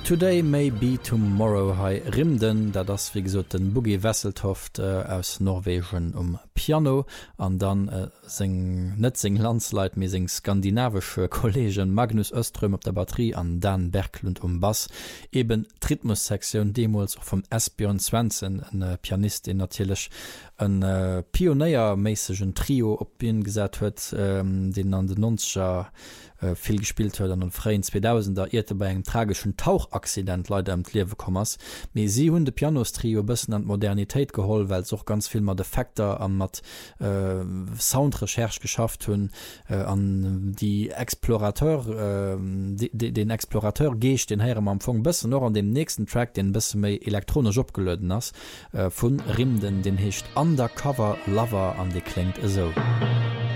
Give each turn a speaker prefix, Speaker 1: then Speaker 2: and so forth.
Speaker 1: Today may be tomorrow hai Rimden, da das wie gesagt den Boogie Wesseltoft aus Norwegen Piano an dann net sing Landsleit me sing skandinavische Kollegen Magnus Öström op der Batterie an Dan Berglund Bass eben Rhythmussektion Demos vom Esbjörn Svensson en Pianist in natürlich een pioniermäßigen Trio op bin gesagt huet den an den 90er viel gespielt huet an den freien 2000er irte bei eng tragischen Tauchaccident leider am Lewekommers me sie hun de Pianostrio bisssen an Modernität geholl, weil auch ganz viel mat Defekter an mat Soundrecherche geschafft hun an die Explorateur den Explorateur gecht den her am Anfang bisssen noch an dem nächsten Track den bis méi elektronisch opgelöden ass vun Rimden den hecht Undercover Lover an de klingt so.